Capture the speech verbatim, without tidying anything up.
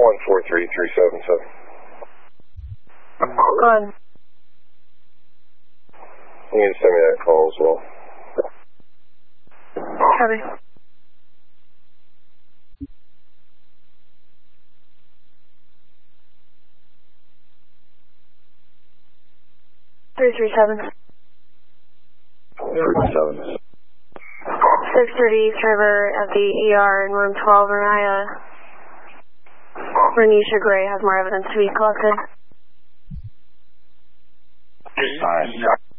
one four three three seven seven. Go ahead. You need to send me that call as well. Copy. three three seven. three seven. six thirty Trevor at the E R in room twelve, Renaya. Renisha Gray has more evidence to be collected. Alright.